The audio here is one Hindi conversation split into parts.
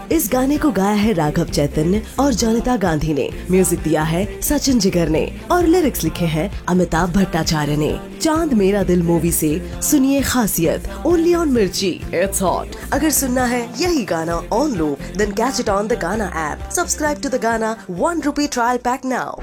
इस गाने को गाया है राघव चैतन्य और जनिता गांधी ने, म्यूजिक दिया है सचिन जिगर ने और लिरिक्स लिखे हैं अमिताभ भट्टाचार्य ने। चांद मेरा दिल मूवी से सुनिए खासियत, ओनली ऑन मिर्ची, इट्स हॉट। अगर सुनना है यही गाना on loop, then catch it on the गाना ऐप। सब्सक्राइब टू द गाना ₹1 trial pack now.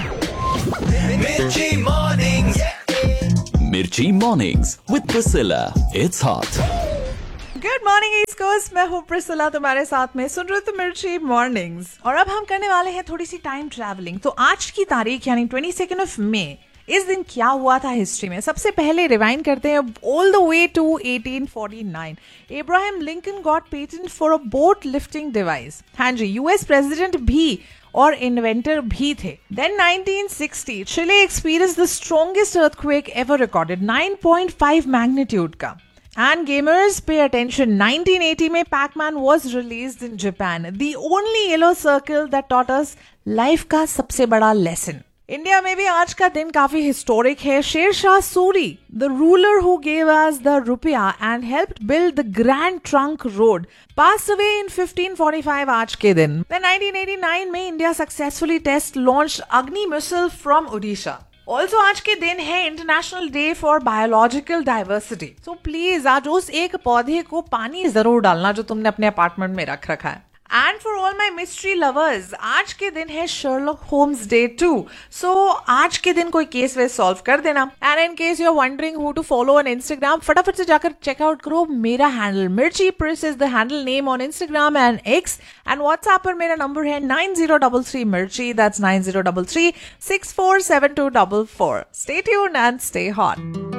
Mirchi Mornings with Priscilla. It's hot. Good morning east coast, मैं हूँ प्रिसिला तुम्हारे साथ में। सुन रहे हो तो मिर्ची मॉर्निंग्स। और अब हम करने वाले हैं थोड़ी सी टाइम ट्रैवलिंग। तो आज की तारीख यानी 22 मई, इस दिन क्या हुआ था हिस्ट्री में। सबसे पहले रिवाइंड करते हैं all the way to 1849। Abraham Lincoln got patent for a boat lifting device. हाँ जी, यूएस प्रेसिडेंट भी और इन्वेंटर भी थे। Then 1960 Chile experience the strongest earthquake ever recorded, 9.5 magnitude का। And gamers, pay attention. 1980 में Pac-Man was released in Japan. The only yellow circle that taught us life का सबसे बड़ा lesson. इंडिया में भी आज का दिन काफी हिस्टोरिक है। Sher Shah Suri, the ruler who gave us the रुपया and helped build the Grand Trunk Road, passed away in 1545 आज के दिन। Then 1989 में इंडिया सक्सेसफुली टेस्ट लॉन्च अग्नि मिसाइल फ्रॉम ओडिशा। ऑल्सो आज के दिन है international day for biological diversity. So please आज उस एक पौधे को पानी जरूर डालना जो तुमने अपने अपार्टमेंट में रख रखा है। And for all my mystery lovers, आज के दिन है शर्लॉक होम्स डे टू। सो आज के दिन कोई केस वेस सॉल्व कर देना। And in case you are wondering who to follow on Instagram, फटाफट से जाकर चेकआउट करो मेरा हैंडल मिर्ची प्रिस is the handle name on Instagram and x. And WhatsApp पर मेरा नंबर है 9033 मिर्ची, that's 9033 647244। Stay tuned and stay hot.